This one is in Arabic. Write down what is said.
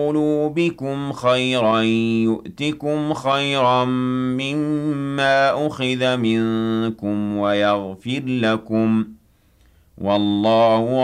قلوبكم خيرا يؤتكم خيرا مما أخذ منكم ويغفر لكم والله